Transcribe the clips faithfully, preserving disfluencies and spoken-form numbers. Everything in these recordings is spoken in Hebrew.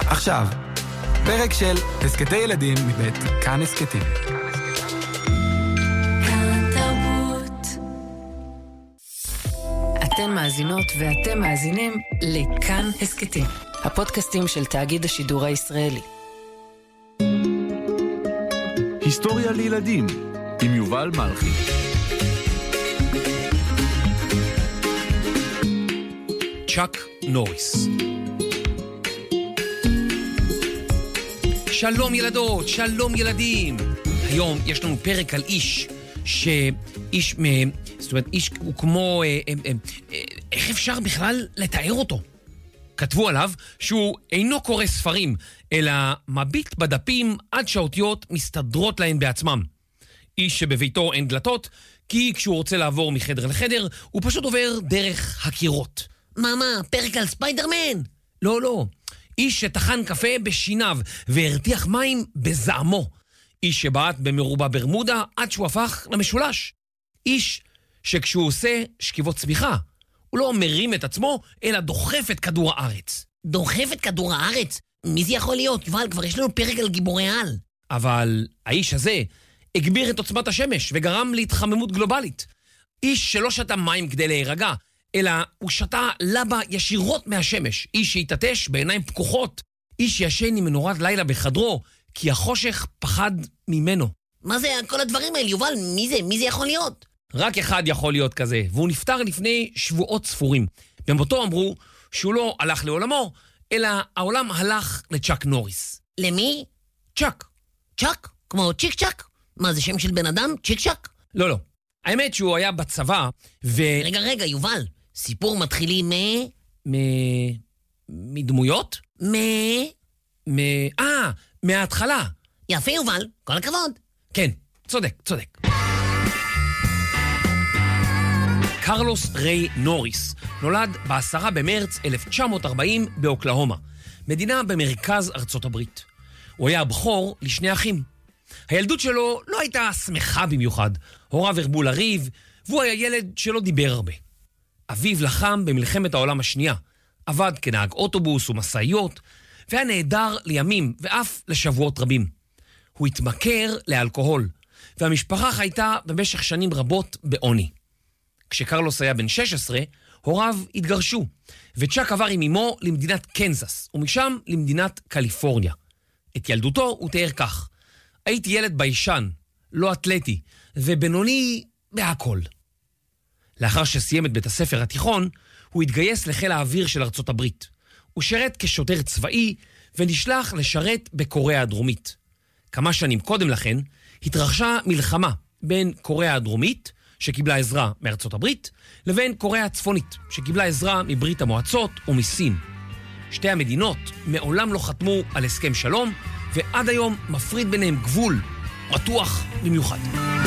עכשיו, פרק של הסקטי ילדים מבית כאן הסקטים. כאן תרבות. אתן מאזינות ואתם מאזינים לכאן הסקטים, הפודקאסטים של תאגיד השידור הישראלי. היסטוריה לילדים עם יובל מלכי. צ'אק נוריס. שלום ילדות, שלום ילדים. היום יש לנו פרק על איש, שאיש, זאת אומרת, איש הוא כמו, אה, אה, אה, איך אפשר בכלל לתאר אותו? כתבו עליו שהוא אינו קורא ספרים, אלא מביט בדפים עד שהאותיות מסתדרות להן בעצמם. איש שבביתו אין דלתות, כי כשהוא רוצה לעבור מחדר לחדר, הוא פשוט עובר דרך הקירות. מה, מה, פרק על ספיידרמן? לא, לא. איש שטחן קפה בשיניו והרתיח מים בזעמו. איש שבעט במרובע ברמודה עד שהוא הפך למשולש. איש שכשהוא עושה שכיבות צמיחה, הוא לא מרים את עצמו, אלא דוחף את כדור הארץ. דוחף את כדור הארץ? מי זה יכול להיות? יובל, כבר יש לנו פרק על גיבורי על. אבל האיש הזה הגביר את עוצמת השמש וגרם להתחממות גלובלית. איש שלא שתה מים כדי להירגע, אלא הוא שתה לבה ישירות מהשמש. איש שהתעטש בעיניים פקוחות. איש שישן עם מנורת לילה בחדרו, כי החושך פחד ממנו. מה זה כל הדברים האלה, יובל? מי זה? מי זה יכול להיות? רק אחד יכול להיות כזה, והוא נפטר לפני שבועות ספורים. במותו אמרו שהוא לא הלך לעולמו, אלא העולם הלך לצ'אק נוריס. למי? צ'אק. צ'אק? כמו צ'יק צ'אק? מה, זה שם של בן אדם? צ'יק צ'אק? לא, לא. האמת שהוא היה בצבא, ו... רגע, רגע, יובל. סיפור מתחילים מ... מ... מדמויות? מ... מ... אה, מההתחלה. יפה, יובל. כל הכבוד. כן, צודק, צודק. קרלוס ריי נוריס נולד בעשרה במרץ אלף תשע מאות ארבעים באוקלהומה, מדינה במרכז ארצות הברית. הוא היה הבכור לשני אחים. הילדות שלו לא הייתה שמחה במיוחד. הוריו הרבו לריב, והוא היה ילד שלא דיבר הרבה. אביו לחם במלחמת העולם השנייה, עבד כנהג אוטובוס ומסעיות, והיה נהדר לימים ואף לשבועות רבים. הוא התמכר לאלכוהול, והמשפחה חייתה במשך שנים רבות בעוני. כשקרלוס היה בן שש עשרה, הוריו התגרשו, וצ'אק עבר עם אמו למדינת קנזס, ומשם למדינת קליפורניה. את ילדותו הוא תיאר כך: הייתי ילד ביישן, לא אתלטי, ובינוני בהכל. לאחר שסיים את בית הספר התיכון, הוא התגייס לחיל האוויר של ארצות הברית. הוא שרת כשוטר צבאי, ונשלח לשרת בקוריאה הדרומית. כמה שנים קודם לכן, התרחשה מלחמה בין קוריאה הדרומית, שקיבלה עזרה מארצות הברית, לבין קוריאה הצפונית, שקיבלה עזרה מברית המועצות ומסין. שתי המדינות מעולם לא חתמו על הסכם שלום, ועד היום מפריד ביניהם גבול, מתוח במיוחד.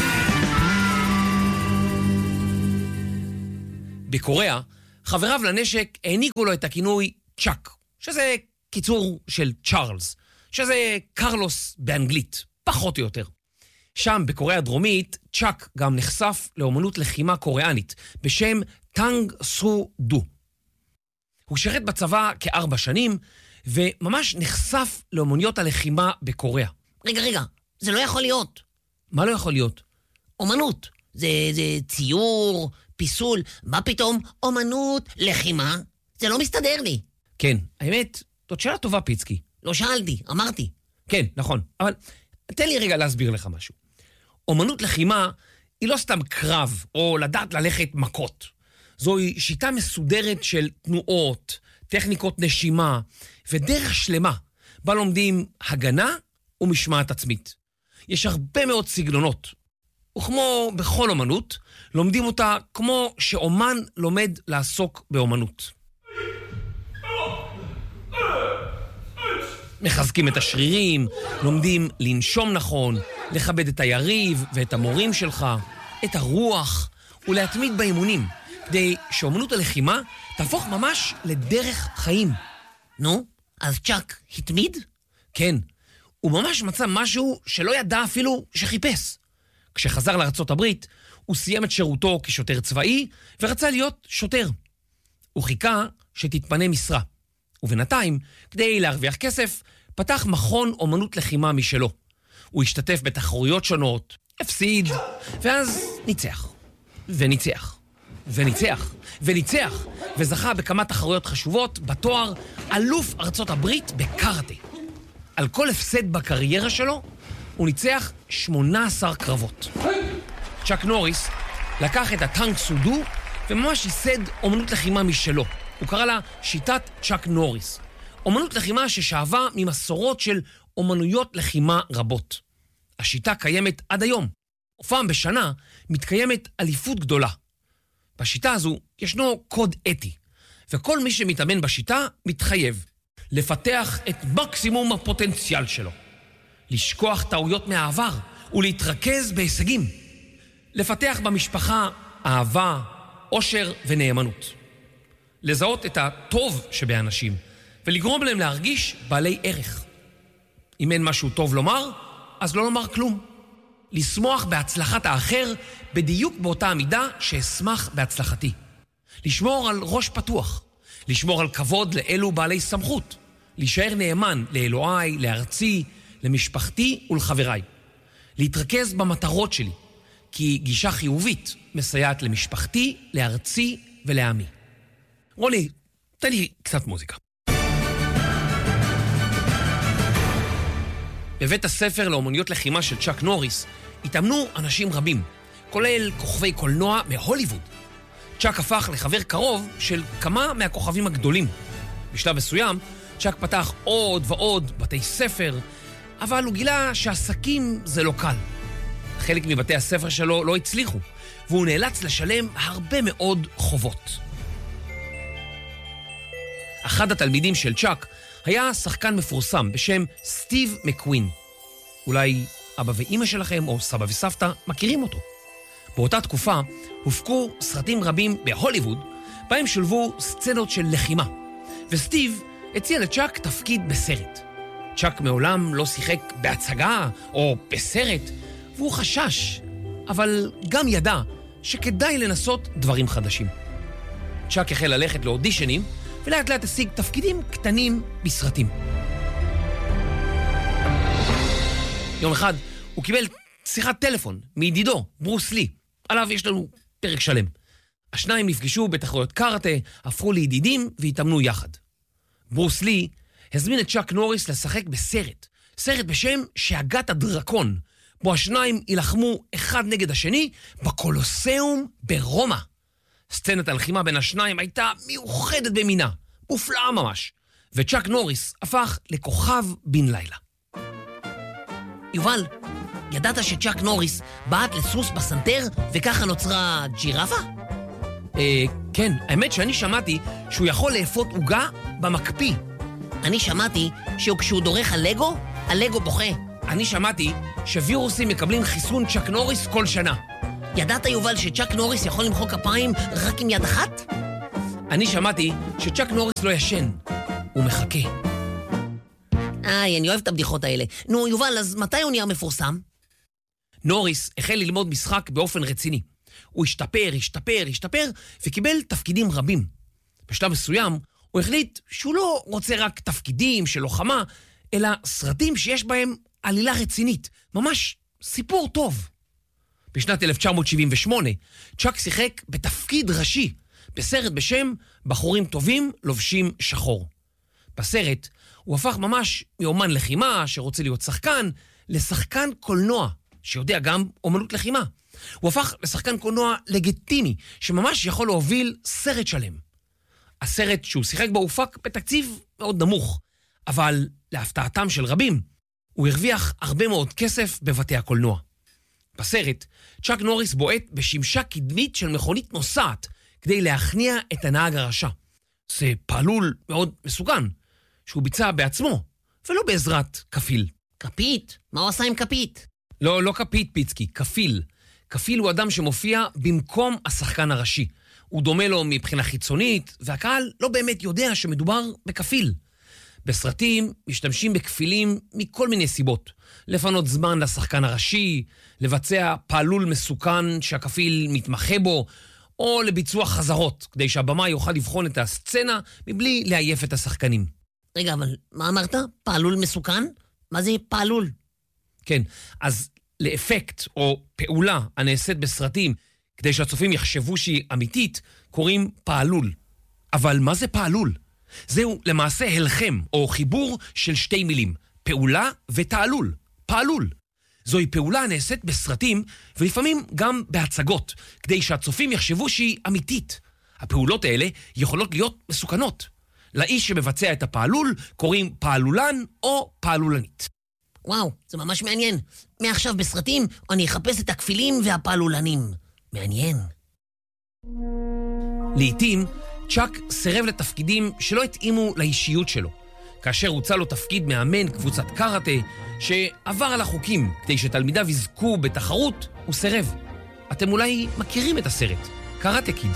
בקוריאה, חבריו לנשק העניקו לו את הכינוי צ'אק, שזה קיצור של צ'ארלס, שזה קרלוס באנגלית, פחות או יותר. שם, בקוריאה הדרומית, צ'אק גם נחשף לאומנות לחימה קוריאנית, בשם טאנג סו דו. הוא שרת בצבא כארבע שנים, וממש נחשף לאומנויות הלחימה בקוריאה. רגע, רגע, זה לא יכול להיות. מה לא יכול להיות? אומנות. זה, זה ציור, פיסול, מה פתאום אומנות, לחימה? זה לא מסתדר לי. כן, האמת, זאת שאלה טובה, פיצקי. לא שאלתי, אמרתי. כן, נכון, אבל תן לי רגע להסביר לך משהו. אומנות לחימה היא לא סתם קרב או לדעת ללכת מכות. זוהי שיטה מסודרת של תנועות, טכניקות נשימה ודרך שלמה, בה לומדים הגנה ומשמעת עצמית. יש הרבה מאוד סגנונות, וכמו בכל אומנות, לומדים אותה כמו שאומן לומד לעסוק באומנות. מחזקים את השרירים, לומדים לנשום נכון, לכבד את היריב ואת המורים שלך, את הרוח, ולהתמיד באימונים, כדי שאומנות הלחימה תהפוך ממש לדרך חיים. נו, אז צ'אק התמיד? כן, הוא ממש מצא משהו שלא ידע אפילו שחיפש. כשחזר לארצות הברית, הוא סיים את שירותו כשוטר צבאי ורצה להיות שוטר. הוא חיכה שתתפנה משרה. ובינתיים, כדי להרוויח כסף, פתח מכון אומנות לחימה משלו. הוא השתתף בתחרויות שונות, הפסיד, ואז ניצח. וניצח. וניצח. וניצח. וזכה בכמה תחרויות חשובות בתואר אלוף ארצות הברית בקראטה. על כל הפסד בקריירה שלו, הוא ניצח שמונה עשר קרבות. צ'אק נוריס לקח את הטנק סודו וממש ייסד אומנות לחימה משלו. הוא קרא לה שיטת צ'אק נוריס. אומנות לחימה ששאבה ממסורות של אומנויות לחימה רבות. השיטה קיימת עד היום. ופעם בשנה מתקיימת אליפות גדולה. בשיטה הזו ישנו קוד אתי, וכל מי שמתאמן בשיטה מתחייב לפתח את מקסימום הפוטנציאל שלו, לשכוח טעויות מהעבר ולהתרכז בהישגים, לפתח במשפחה אהבה, אושר ונאמנות, לזהות את הטוב שבאנשים ולגרום להם להרגיש בעלי ערך. אם אין משהו טוב לומר, אז לא לומר כלום. לשמוח בהצלחת האחר בדיוק באותה המידה שאשמח בהצלחתי. לשמור על ראש פתוח, לשמור על כבוד לאלו בעלי סמכות, להישאר נאמן לאלוהי, לארצי, למשפחתי ולחבריי. להתרכז במטרות שלי, כי גישה חיובית מסייעת למשפחתי, לארצי ולעמי. רוני, תן לי קצת מוזיקה. בבית הספר לאומנויות לחימה של צ'אק נוריס התאמנו אנשים רבים, כולל כוכבי קולנוע מהוליווד. צ'אק הפך לחבר קרוב של כמה מהכוכבים הגדולים. בשלב מסוים, צ'אק פתח עוד ועוד בתי ספר, אבל הוא גילה שעסקים זה לא קל. חלק מבתי הספר שלו לא הצליחו, והוא נאלץ לשלם הרבה מאוד חובות. אחד התלמידים של צ'אק היה שחקן מפורסם בשם סטיב מקווין. אולי אבא ואמא שלכם או סבא וסבתא מכירים אותו. באותה תקופה הופקו סרטים רבים בהוליווד, בהם שולבו סצנות של לחימה, וסטיב הציע לצ'אק תפקיד בסרט. צ'אק מעולם לא שיחק בהצגה או בסרט, והוא חשש, אבל גם ידע שכדאי לנסות דברים חדשים. צ'אק החל ללכת לאודישנים, ולאט לאט השיג תפקידים קטנים בסרטים. יום אחד הוא קיבל שיחת טלפון מידידו, ברוס לי. עליו יש לנו פרק שלם. השניים נפגשו בתחרויות קראטה, הפכו לידידים והתאמנו יחד. ברוס לי הזמין את צ'אק נוריס לשחק בסרט. סרט בשם שאגת הדרקון, בו השניים ילחמו אחד נגד השני בקולוסיאום ברומא. סצנת הלחימה בין השניים הייתה מיוחדת במינה, מופלאה ממש, וצ'אק נוריס הפך לכוכב בן לילה. יובל, ידעת שצ'אק נוריס בעט לסוס בסנטר וככה נוצרה ג'ירפה? אה, כן, האמת שאני שמעתי שהוא יכול לאפות עוגה במקפיא. אני שמעתי שכשהוא דורך על לגו, הלגו בוכה. אני שמעתי שווירוסים מקבלים חיסון צ'אק נוריס כל שנה. ידעת, יובל, שצ'אק נוריס יכול למחוא כפיים רק עם יד אחת? אני שמעתי שצ'אק נוריס לא ישן, הוא מחכה. איי, אני אוהב את הבדיחות האלה. נו, יובל, אז מתי הוא נהיה מפורסם? נוריס החל ללמוד משחק באופן רציני. הוא השתפר, השתפר, השתפר, וקיבל תפקידים רבים. בשלב מסוים, הוא החליט שהוא לא רוצה רק תפקידים של לוחמה, אלא סרטים שיש בהם עלילה רצינית, ממש סיפור טוב. בשנת אלף תשע מאות שבעים ושמונה, צ'אק שיחק בתפקיד ראשי, בסרט בשם בחורים טובים לובשים שחור. בסרט הוא הפך ממש מאומן לחימה שרוצה להיות שחקן, לשחקן קולנוע, שיודע גם אומנות לחימה. הוא הפך לשחקן קולנוע לגיטימי, שממש יכול להוביל סרט שלם. הסרט שהוא שיחק בו הופק בתקציב מאוד נמוך, אבל להפתעתם של רבים, הוא הרוויח הרבה מאוד כסף בבתי הקולנוע. בסרט, צ'אק נוריס בועט בשמשה קדמית של מכונית נוסעת, כדי להכניע את הנהג הרשע. זה פעלול מאוד מסוכן, שהוא ביצע בעצמו, ולא בעזרת כפיל. כפית? מה הוא עשה עם כפית? לא, לא כפית פיצקי, כפיל. כפיל הוא אדם שמופיע במקום השחקן הראשי. הוא דומה לו מבחינה חיצונית, והקהל לא באמת יודע שמדובר בכפיל. בסרטים משתמשים בכפילים מכל מיני סיבות. לפנות זמן לשחקן הראשי, לבצע פעלול מסוכן שהכפיל מתמחה בו, או לביצוע חזרות, כדי שהבמה יוכל לבחון את הסצנה מבלי להעייף את השחקנים. רגע, אבל מה אמרת? פעלול מסוכן? מה זה פעלול? כן, אז לאפקט או פעולה הנעשית בסרטים, כדי שהצופים יחשבו שהיא אמיתית, קוראים פעלול. אבל מה זה פעלול? זהו למעשה הלחם או חיבור של שתי מילים, פעולה ותעלול, פעלול. זוהי פעולה הנעשית בסרטים ולפעמים גם בהצגות, כדי שהצופים יחשבו שהיא אמיתית. הפעולות האלה יכולות להיות מסוכנות. לאיש שמבצע את הפעלול קוראים פעלולן או פעלולנית. וואו, זה ממש מעניין. מעכשיו בסרטים אני אחפש את הכפילים והפעלולנים. מעניין. לעתים צ'אק סירב לתפקידים שלא התאימו לאישיות שלו. כאשר הוצא לו תפקיד מאמן קבוצת קראטה שעבר על החוקים כדי שתלמידיו יזכו בתחרות, הוא סירב. אתם אולי מכירים את הסרט, קראטה קיד.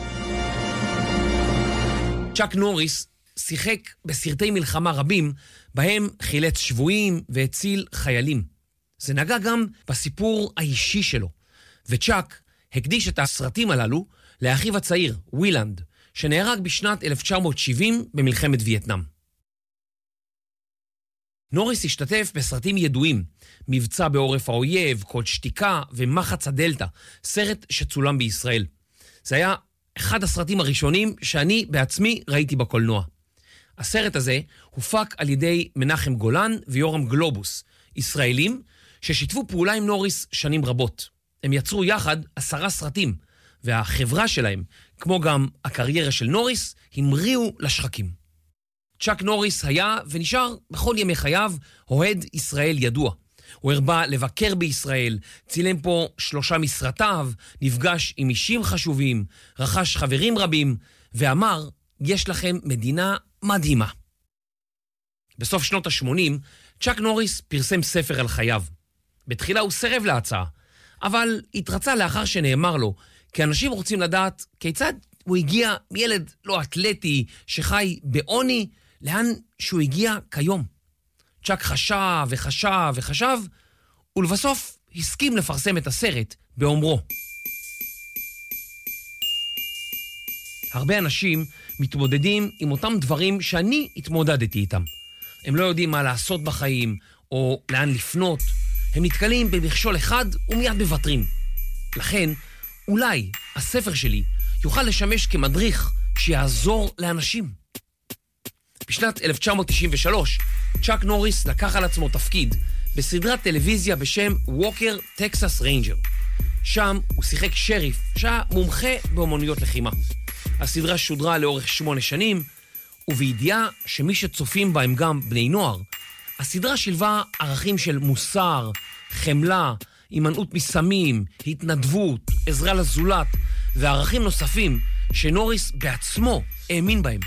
צ'אק נוריס שיחק בסרטי מלחמה רבים, בהם חילץ שבויים והציל חיילים. זה נגע גם בסיפור האישי שלו. וצ'אק הקדיש את הסרטים הללו לאחיו הצעיר, ווילנד, שנהרג בשנת אלף תשע מאות שבעים במלחמת וייטנאם. נוריס השתתף בסרטים ידועים, מבצע בעורף האויב, קוד שתיקה ומחץ הדלטה, סרט שצולם בישראל. זה היה אחד הסרטים הראשונים שאני בעצמי ראיתי בקולנוע. הסרט הזה הופק על ידי מנחם גולן ויורם גלובוס, ישראלים ששיתפו פעולה עם נוריס שנים רבות. הם יצרו יחד עשרה סרטים, והחברה שלהם, כמו גם הקריירה של נוריס, המריאו לשחקים. צ'אק נוריס היה ונשאר בכל ימי חייו אוהד ישראל ידוע. הוא הרבה לבקר בישראל, צילם פה שלושה מסרטיו, נפגש עם אישים חשובים, רכש חברים רבים, ואמר, יש לכם מדינה מדהימה. בסוף שנות ה-שמונים, צ'אק נוריס פרסם ספר על חייו. בתחילה הוא סירב להצעה, אבל התרצה לאחר שנאמר לו, כי אנשים רוצים לדעת כיצד הוא הגיע מילד לא אתלטי שחי בעוני, לאן שהוא הגיע כיום. צ'אק חשב וחשב וחשב, ולבסוף הסכים לפרסם את הסרט באומרו. הרבה אנשים מתמודדים עם אותם דברים שאני התמודדתי איתם. הם לא יודעים מה לעשות בחיים או לאן לפנות. הם נתקלים במכשול אחד ומיד מוותרים. לכן, אולי הספר שלי יוכל לשמש כמדריך שיעזור לאנשים. בשנת אלף תשע מאות תשעים ושלוש, צ'אק נוריס לקח על עצמו תפקיד בסדרת טלוויזיה בשם ווקר טקסס ריינג'ר. שם הוא שיחק שריף שהיה מומחה באומנויות לחימה. הסדרה שודרה לאורך שמונה שנים, ובידיעה שמי שצופים בה הם גם בני נוער, הסדרה שילבה ערכים של מוסר, חמלה, הימנעות מסמים, התנדבות, עזרה לזולת, וערכים נוספים שנוריס בעצמו האמין בהם.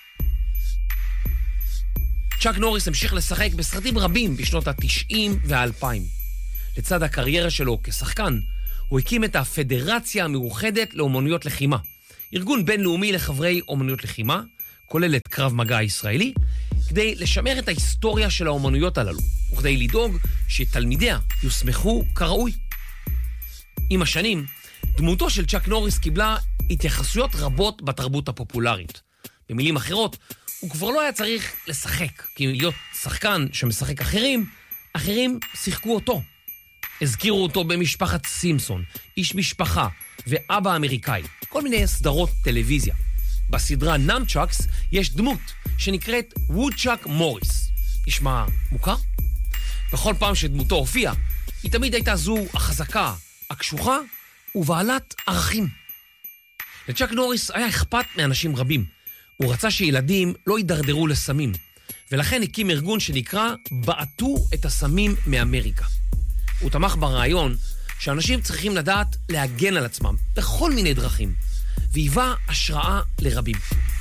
צ'אק נוריס המשיך לשחק בסרטים רבים בשנות ה-תשעים וה-אלפיים. לצד הקריירה שלו כשחקן, הוא הקים את הפדרציה המאוחדת לאומנויות לחימה, ארגון בינלאומי לחברי אומנויות לחימה, כולל את קרב מגע הישראלי, כדי לשמר את ההיסטוריה של האומנויות הללו, וכדי לדאוג שתלמידיה יוסמכו כראוי. עם השנים, דמותו של צ'אק נוריס קיבלה התייחסויות רבות בתרבות הפופולרית. במילים אחרות, הוא כבר לא היה צריך לשחק, כי להיות שחקן שמשחק אחרים, אחרים שיחקו אותו. הזכירו אותו במשפחת סימפסון, איש משפחה ואבא אמריקאי, כל מיני סדרות טלוויזיה. בסדרה נאמצ'אקס יש דמות שנקראת וודצ'אק מוריס. נשמע מוכר? בכל פעם שדמותו הופיעה, היא תמיד הייתה זו החזקה, הקשוחה ובעלת ערכים. לצ'אק נוריס היה אכפת מאנשים רבים. הוא רצה שילדים לא יידרדרו לסמים, ולכן הקים ארגון שנקרא בעטו את הסמים מאמריקה. הוא תמך ברעיון שאנשים צריכים לדעת להגן על עצמם בכל מיני דרכים, והיווה השראה לרבים.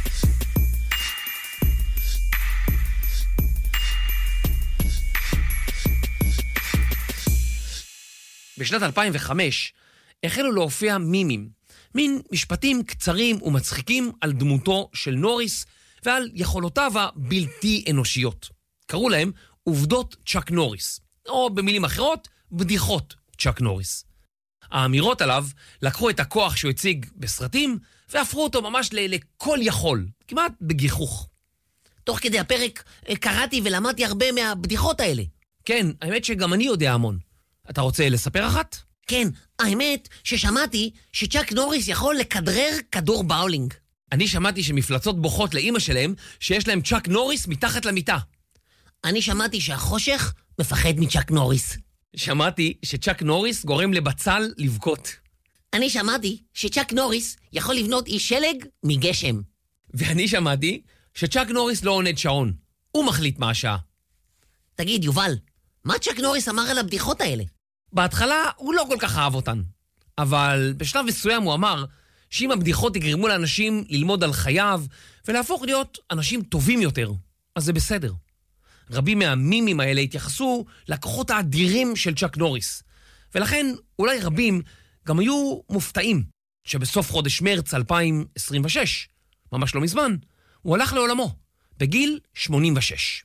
בשנת אלפיים וחמש החלו להופיע מימים, מין משפטים קצרים ומצחיקים על דמותו של נוריס ועל יכולותיו הבלתי אנושיות. קראו להם עובדות צ'אק נוריס, או במילים אחרות, בדיחות צ'אק נוריס. האמירות עליו לקחו את הכוח שהוא הציג בסרטים, והפכו אותו ממש לכל יכול, כמעט בגיחוך. תוך כדי הפרק קראתי ולמדתי הרבה מהבדיחות האלה. כן, האמת שגם אני יודע המון. אתה רוצה לספר אחת? כן, האמת ששמעתי שצ'אק נוריס יכול לכדרר כדור באולינג. אני שמעתי שמפלצות בוכות לאמא שלהם שיש להם צ'אק נוריס מתחת למיטה. אני שמעתי שהחושך מפחד מצ'אק נוריס. שמעתי שצ'אק נוריס גורם לבצל לבכות. אני שמעתי שצ'אק נוריס יכול לבנות אי שלג מגשם. ואני שמעתי שצ'אק נוריס לא עונד שעון. הוא מחליט מה השעה. תגיד, יובל, מה צ'אק נוריס אמר על הבדיחות האלה? בהתחלה הוא לא כל כך אהב אותן. אבל בשלב מסוים הוא אמר שאם הבדיחות יגרמו לאנשים ללמוד על חייו ולהפוך להיות אנשים טובים יותר, אז זה בסדר. רבים מהמימים האלה התייחסו לכוחות האדירים של צ'אק נוריס. ולכן אולי רבים גם היו מופתעים שבסוף חודש מרץ אלפיים עשרים ושש, ממש לא מזמן, הוא הלך לעולמו, בגיל שמונים ושש.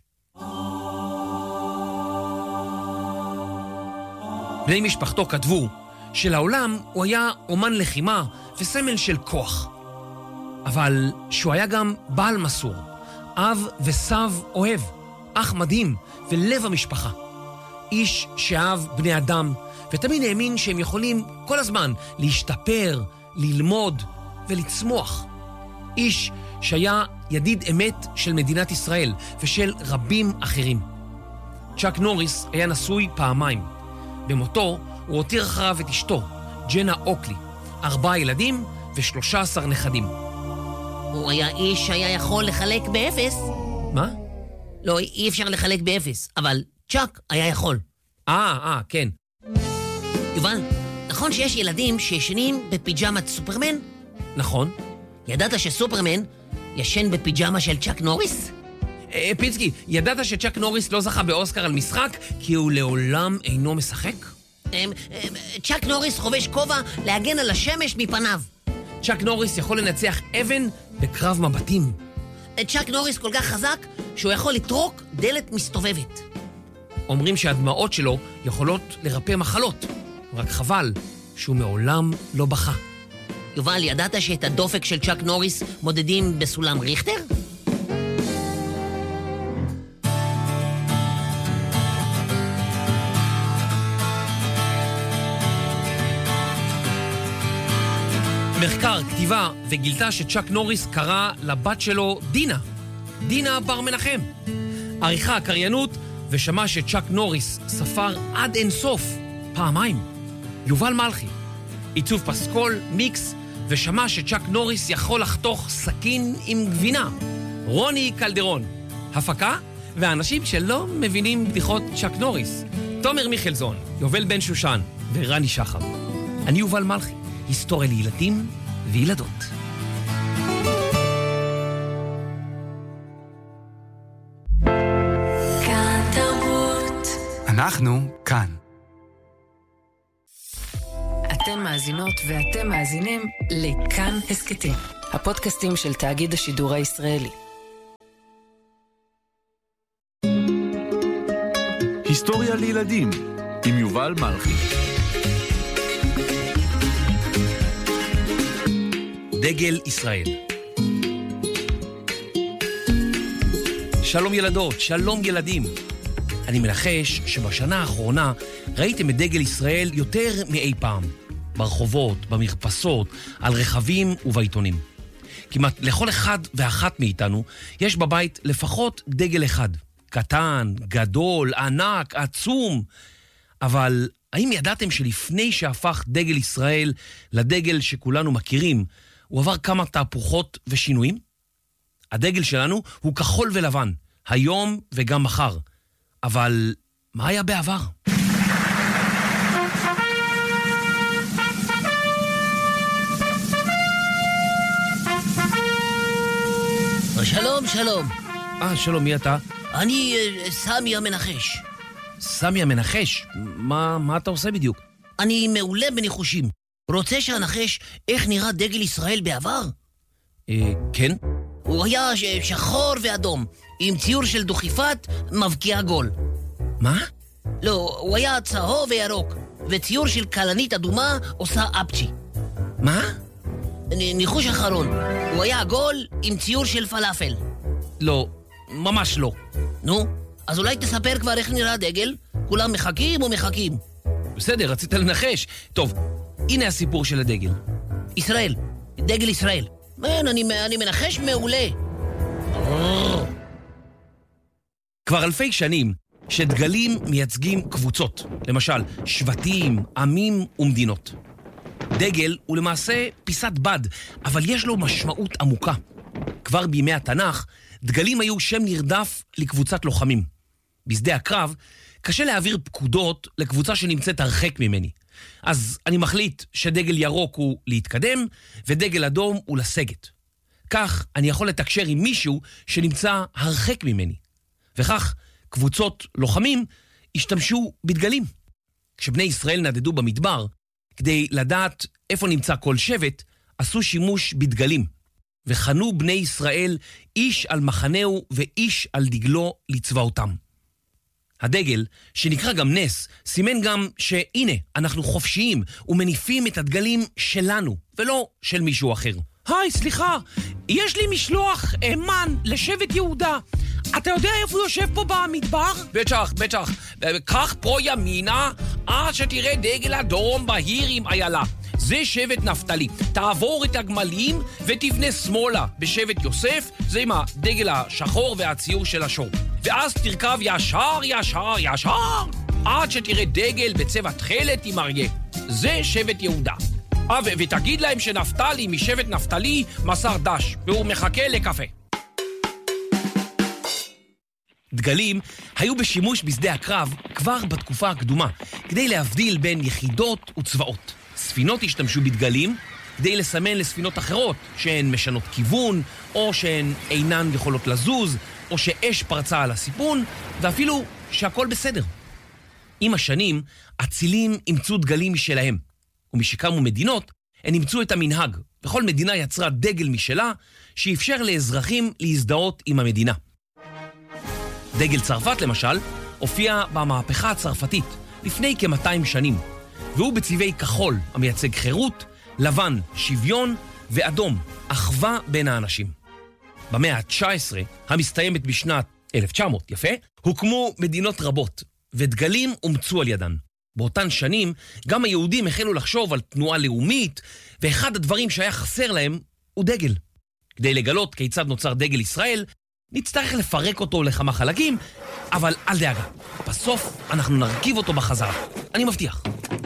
בני משפחתו כתבו שלעולם הוא היה אומן לחימה וסמל של כוח. אבל שהוא היה גם בעל מסור, אב וסב אוהב, אח מדהים ולב המשפחה. איש שאהב בני אדם ותמיד האמין שהם יכולים כל הזמן להשתפר, ללמוד ולצמוח. איש שהיה ידיד אמת של מדינת ישראל ושל רבים אחרים. צ'אק נוריס היה נשוי פעמיים. במותו הוא הותיר אחריו את אשתו, ג'נה אוקלי, ארבעה ילדים ושלושה עשר נכדים. הוא היה איש שהיה יכול לחלק באפס. מה? לא, אי אפשר לחלק באפס, אבל צ'אק היה יכול. אה, אה, כן. יובל, נכון שיש ילדים שישנים בפיג'מת סופרמן? נכון. ידעת שסופרמן ישן בפיג'מה של צ'אק נוריס? אה, פיצקי, ידעת שצ'אק נוריס לא זכה באוסקר על משחק כי הוא לעולם אינו משחק? צ'אק נוריס חובש כובע להגן על השמש מפניו. צ'אק נוריס יכול לנצח אבן בקרב מבטים. צ'אק נוריס כל כך חזק שהוא יכול לטרוק דלת מסתובבת. אומרים שהדמעות שלו יכולות לרפא מחלות, רק חבל שהוא מעולם לא בכה. יובל, ידעת שאת הדופק של צ'אק נוריס מודדים בסולם ריכטר? מחקר, כתיבה, וגילתה שצ'אק נוריס קרא לבת שלו דינה. דינה בר מנחם. עריכה, קריינות, ושמע שצ'אק נוריס ספר עד אין סוף, פעמיים. יובל מלכי. עיצוב פסקול, מיקס, ושמע שצ'אק נוריס יכול לחתוך סכין עם גבינה. רוני קלדרון. הפקה, ואנשים שלא מבינים בדיחות צ'אק נוריס. תומר מיכלזון, יובל בן שושן ורני שחר. אני יובל מלכי. היסטוריה לילדים וילדות. כאן תרבות. אנחנו כאן. אתן מאזינות ואתם מאזינים לכאן הסקטים, הפודקאסטים של תאגיד השידור הישראלי. היסטוריה לילדים עם יובל מלכי. דגל ישראל. שלום ילדות, שלום ילדים. אני מנחש שבשנה האחרונה ראיתם את דגל ישראל יותר מאי פעם. ברחובות, במרפסות, על רכבים ובעיתונים. כמעט לכל אחד ואחת מאיתנו יש בבית לפחות דגל אחד. קטן, גדול, ענק, עצום. אבל האם ידעתם שלפני שהפך דגל ישראל לדגל שכולנו מכירים, הוא עבר כמה תהפוכות ושינויים? הדגל שלנו הוא כחול ולבן, היום וגם מחר. אבל מה היה בעבר? שלום, שלום. אה, שלום, מי אתה? אני uh, סמי המנחש. סמי המנחש? מה, מה אתה עושה בדיוק? אני מעולה בניחושים. רוצה שאנחש איך נראה דגל ישראל בעבר? אה, כן? הוא היה ש- שחור ואדום, עם ציור של דוכיפת מבקיע גול. מה? לא, הוא היה צהוב וירוק, וציור של כלנית אדומה עושה אפצ'י. מה? ניחוש אחרון, הוא היה עגול עם ציור של פלאפל. לא, ממש לא. נו, אז אולי תספר כבר איך נראה הדגל? כולם מחכים או מחכים? בסדר, רצית לנחש. טוב, הנה הסיפור של הדגל. ישראל, דגל ישראל. אין, אני, אני מנחש מעולה. כבר אלפי שנים שדגלים מייצגים קבוצות, למשל שבטים, עמים ומדינות. דגל הוא למעשה פיסת בד, אבל יש לו משמעות עמוקה. כבר בימי התנ"ך, דגלים היו שם נרדף לקבוצת לוחמים. בשדה הקרב, קשה להעביר פקודות לקבוצה שנמצאת הרחק ממני. אז אני מחליט שדגל ירוק הוא להתקדם, ודגל אדום הוא לסגת. כך אני יכול לתקשר עם מישהו שנמצא הרחק ממני. וכך קבוצות לוחמים השתמשו בדגלים. כשבני ישראל נדדו במדבר, כדי לדעת איפה נמצא כל שבט, עשו שימוש בדגלים. וחנו בני ישראל איש על מחנהו ואיש על דגלו לצבאותם. הדגל, שנקרא גם נס, סימן גם שהנה, אנחנו חופשיים ומניפים את הדגלים שלנו, ולא של מישהו אחר. היי, סליחה, יש לי משלוח אמן לשבט יהודה. אתה יודע איפה הוא יושב פה במדבר? בטח, בטח. קח פה ימינה, עד שתראה דגל אדום בהיר עם איילה. זה שבט נפתלי. תעבור את הגמלים ותפנה שמאלה בשבט יוסף, זה עם הדגל השחור והציור של השור. ואז תרכב ישר, ישר, ישר, עד שתראה דגל בצבע תכלת עם אריה. זה שבט יהודה. אה, ותגיד להם שנפתלי משבט נפתלי מסר דש, והוא מחכה לקפה. דגלים היו בשימוש בשדה הקרב כבר בתקופה הקדומה, כדי להבדיל בין יחידות וצבאות. ספינות השתמשו בדגלים כדי לסמן לספינות אחרות שהן משנות כיוון, או שהן אינן יכולות לזוז, או שאש פרצה על הסיפון, ואפילו שהכל בסדר. עם השנים, הצילים אימצו דגלים משלהם, ומשקמו מדינות, הן אימצו את המנהג, וכל מדינה יצרה דגל משלה, שאפשר לאזרחים להזדהות עם המדינה. דגל צרפת, למשל, הופיע במהפכה הצרפתית לפני כ-מאתיים שנים, והוא בצבעי כחול המייצג חירות, לבן, שוויון, ואדום, אחווה בין האנשים. במאה ה-תשע עשרה, המסתיימת בשנת אלף תשע מאות, יפה, הוקמו מדינות רבות, ודגלים אומצו על ידן. באותן שנים, גם היהודים החלו לחשוב על תנועה לאומית, ואחד הדברים שהיה חסר להם הוא דגל. כדי לגלות כיצד נוצר דגל ישראל, נצטרך לפרק אותו לכמה חלקים, אבל אל דאגה, בסוף אנחנו נרכיב אותו בחזרה. אני מבטיח.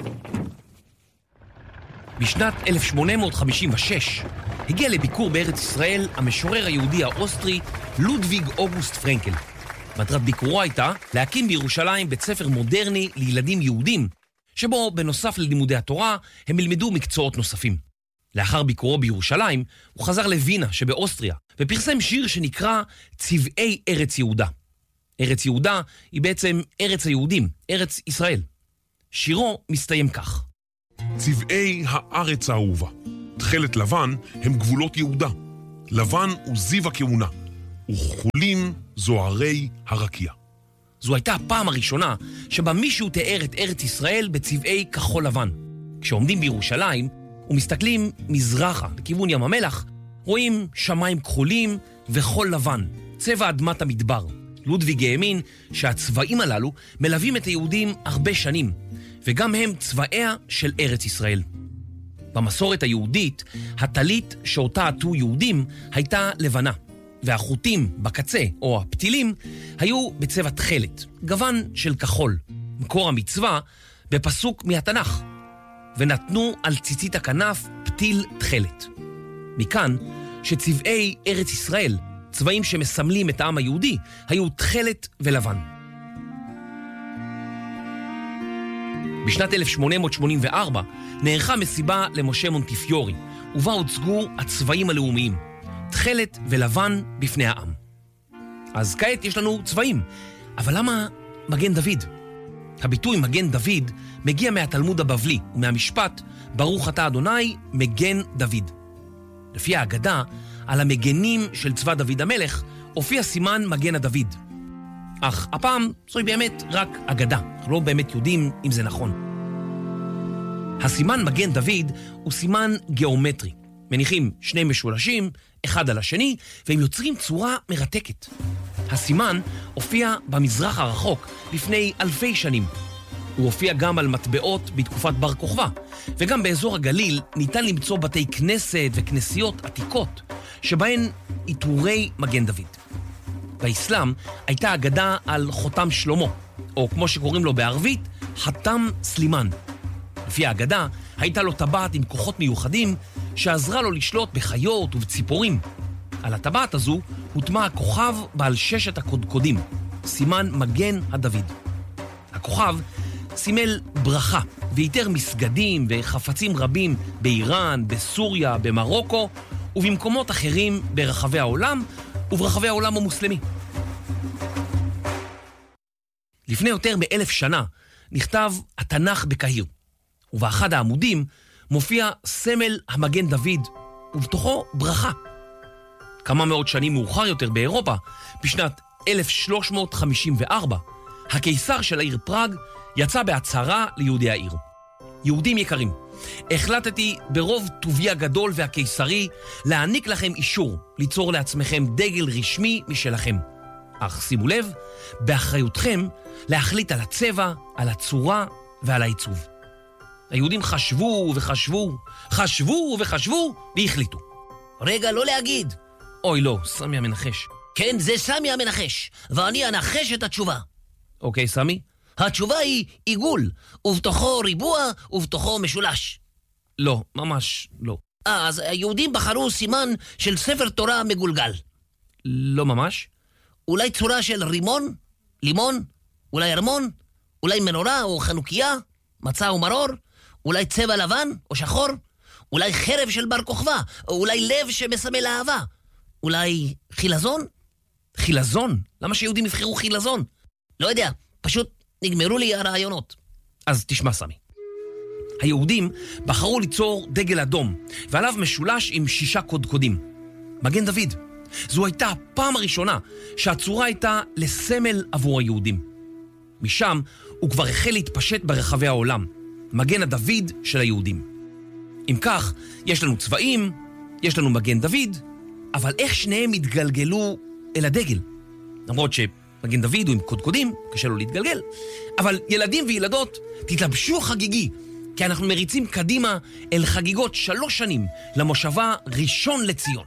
בשנת אלף שמונה מאות חמישים ושש הגיע לביקור בארץ ישראל המשורר היהודי האוסטרי לודוויג אוגוסט פרנקל. מטרת ביקורו הייתה להקים בירושלים בית ספר מודרני לילדים יהודים, שבו בנוסף ללימודי התורה הם ילמדו מקצועות נוספים. לאחר ביקורו בירושלים הוא חזר לווינה שבאוסטריה ופרסם שיר שנקרא צבעי ארץ יהודה. ארץ יהודה היא בעצם ארץ היהודים, ארץ ישראל. שירו מסתיים כך: צבעי הארץ האהובה. תכלת לבן הם גבולות יהודה. לבן הוא זיו הכהונה, וכחולים זוהרי הרקיע. זו הייתה הפעם הראשונה שבה מישהו תיאר את ארץ ישראל בצבעי כחול לבן. כשעומדים בירושלים ומסתכלים מזרחה לכיוון ים המלח, רואים שמיים כחולים וחול לבן, צבע אדמת המדבר. לודוויג האמין שהצבעים הללו מלווים את היהודים הרבה שנים, וגם הם צבעיה של ארץ ישראל. במסורת היהודית, הטלית שאותה עטו יהודים הייתה לבנה, והחוטים בקצה, או הפתילים, היו בצבע תכלת, גוון של כחול, מקור המצווה בפסוק מהתנ"ך, ונתנו על ציצית הכנף פתיל תכלת. מכאן שצבעי ארץ ישראל, צבעים שמסמלים את העם היהודי, היו תכלת ולבן. בשנת אלף שמונה מאות שמונים וארבע נערכה מסיבה למשה מונטיפיורי, ובה הוצגו הצבעים הלאומיים, תכלת ולבן בפני העם. אז כעת יש לנו צבעים, אבל למה מגן דוד? הביטוי מגן דוד מגיע מהתלמוד הבבלי ומהמשפט ברוך אתה אדוני מגן דוד. לפי האגדה, על המגנים של צבא דוד המלך הופיע סימן מגן הדוד. אך הפעם זוהי באמת רק אגדה, אנחנו לא באמת יודעים אם זה נכון. הסימן מגן דוד הוא סימן גיאומטרי. מניחים שני משולשים, אחד על השני, והם יוצרים צורה מרתקת. הסימן הופיע במזרח הרחוק לפני אלפי שנים. הוא הופיע גם על מטבעות בתקופת בר כוכבא, וגם באזור הגליל ניתן למצוא בתי כנסת וכנסיות עתיקות, שבהן עיטורי מגן דוד. באסלאם הייתה אגדה על חותם שלמה, או כמו שקוראים לו בערבית, חתם סלימן. לפי האגדה, הייתה לו טבעת עם כוחות מיוחדים שעזרה לו לשלוט בחיות ובציפורים. על הטבעת הזו הוטמע הכוכב בעל ששת הקודקודים, סימן מגן הדוד. הכוכב סימל ברכה ויתר מסגדים וחפצים רבים באיראן, בסוריה, במרוקו ובמקומות אחרים ברחבי העולם וברחבי העולם המוסלמי. לפני יותר מאלף שנה נכתב התנ"ך בקהיר, ובאחד העמודים מופיע סמל המגן דוד, ובתוכו ברכה. כמה מאות שנים מאוחר יותר באירופה, בשנת אלף שלוש מאות חמישים וארבע, הקיסר של העיר פראג יצא בהצהרה ליהודי העיר. יהודים יקרים, החלטתי ברוב טובי הגדול והקיסרי להעניק לכם אישור ליצור לעצמכם דגל רשמי משלכם. אך שימו לב, באחריותכם להחליט על הצבע, על הצורה ועל העיצוב. היהודים חשבו וחשבו, חשבו וחשבו והחליטו. רגע, לא להגיד. אוי לא, סמי המנחש. כן, זה סמי המנחש, ואני אנחש את התשובה. אוקיי, סמי? התשובה היא עיגול, ובתוכו ריבוע, ובתוכו משולש. לא, ממש לא. אה, אז היהודים בחרו סימן של ספר תורה מגולגל. לא ממש? אולי צורה של רימון? לימון? אולי ארמון? אולי מנורה או חנוכיה? מצה ומרור? אולי צבע לבן או שחור? אולי חרב של בר כוכבא? או אולי לב שמסמל אהבה? אולי חילזון? חילזון? למה שיהודים יבחרו חילזון? לא יודע, פשוט נגמרו לי הרעיונות. אז תשמע סמי. היהודים בחרו ליצור דגל אדום, ועליו משולש עם שישה קודקודים. מגן דוד. זו הייתה הפעם הראשונה שהצורה הייתה לסמל עבור היהודים. משם הוא כבר החל להתפשט ברחבי העולם. מגן הדוד של היהודים. אם כך, יש לנו צבעים, יש לנו מגן דוד, אבל איך שניהם התגלגלו אל הדגל? למרות שמגן דוד הוא עם קודקודים, קשה לו להתגלגל, אבל ילדים וילדות תתלבשו חגיגי, כי אנחנו מריצים קדימה אל חגיגות שלוש שנים למושבה ראשון לציון.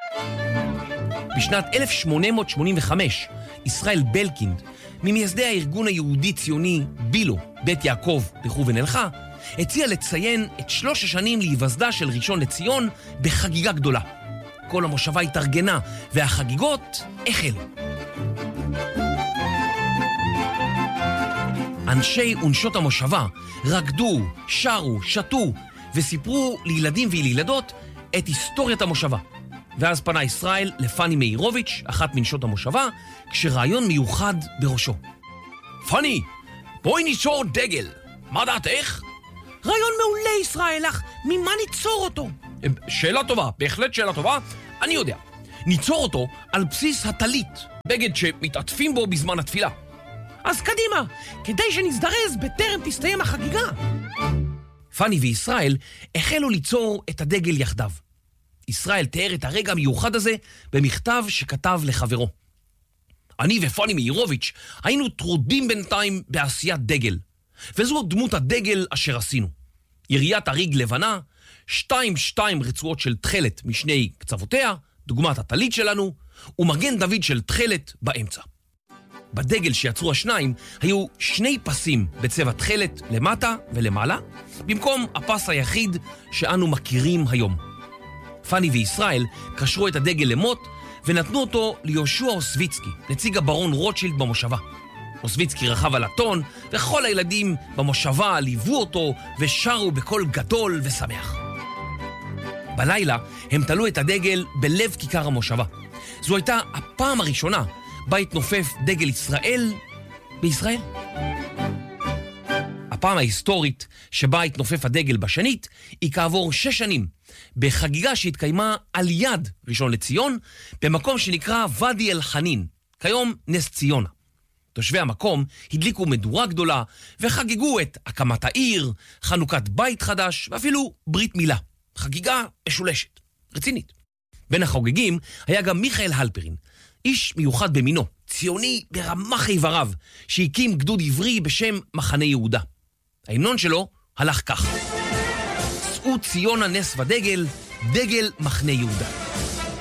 בשנת אלף שמונה מאות שמונים וחמש, ישראל בלקינד, ממייסדי הארגון היהודי-ציוני בילו, בית יעקב לכו ונלכה, הציע לציין את שלוש השנים להיווסדה של ראשון לציון בחגיגה גדולה. כל המושבה התארגנה והחגיגות החלו. אנשי ונשות המושבה רקדו, שרו, שתו וסיפרו לילדים ולילדות את היסטוריית המושבה. ואז פנה ישראל לפני מאירוביץ', אחת מנשות המושבה, כשרעיון מיוחד בראשו. פני, בואי ניצור דגל. מה דעתך? רעיון מעולה, ישראל, אך ממה ניצור אותו? שאלה טובה, בהחלט שאלה טובה. אני יודע. ניצור אותו על בסיס הטלית, בגד שמתעטפים בו בזמן התפילה. אז קדימה, כדי שנזדרז בטרם תסתיים החגיגה. פני וישראל החלו ליצור את הדגל יחדיו. ישראל תיאר את הרגע המיוחד הזה במכתב שכתב לחברו. אני ופני מאירוביץ' היינו טרודים בינתיים בעשיית דגל, וזו דמות הדגל אשר עשינו. יריית הריג לבנה, שתיים שתיים רצועות של תחלת משני קצוותיה, דוגמת הטלית שלנו, ומגן דוד של תחלת באמצע. בדגל שיצרו השניים היו שני פסים בצבע תחלת למטה ולמעלה, במקום הפס היחיד שאנו מכירים היום. פני וישראל קשרו את הדגל למוט ונתנו אותו ליהושע אוסביצקי, נציג הברון רוטשילד במושבה. אוסביצקי רכב על הטון, וכל הילדים במושבה ליוו אותו ושרו בקול גדול ושמח. בלילה הם תלו את הדגל בלב כיכר המושבה. זו הייתה הפעם הראשונה בה התנופף דגל ישראל בישראל. הפעם ההיסטורית שבה התנופף הדגל בשנית היא כעבור שש שנים, בחגיגה שהתקיימה על יד ראשון לציון, במקום שנקרא ואדי אל חנין, כיום נס ציונה. תושבי המקום הדליקו מדורה גדולה וחגגו את הקמת העיר, חנוכת בית חדש ואפילו ברית מילה. חגיגה משולשת, רצינית. בין החוגגים היה גם מיכאל הלפרין, איש מיוחד במינו, ציוני ברמ"ח איבריו, שהקים גדוד עברי בשם מחנה יהודה. ההמנון שלו הלך כך: צאו ציונה נס ודגל, דגל מחנה יהודה.